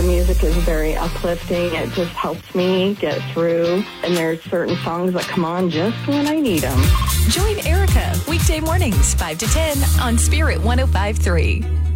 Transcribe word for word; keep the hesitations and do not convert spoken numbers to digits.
music is very uplifting. It just helps me get through. And there's certain songs that come on just when I need them. Join Erica weekday mornings, five to ten on Spirit one oh five point three.